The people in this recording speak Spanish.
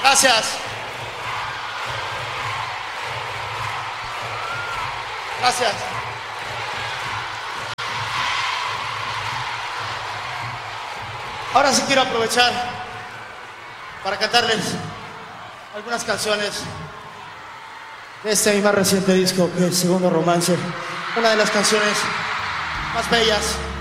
Gracias. Gracias. Ahora sí quiero aprovechar para cantarles algunas canciones de este mi más reciente disco, que es Segundo Romance, una de las canciones más bellas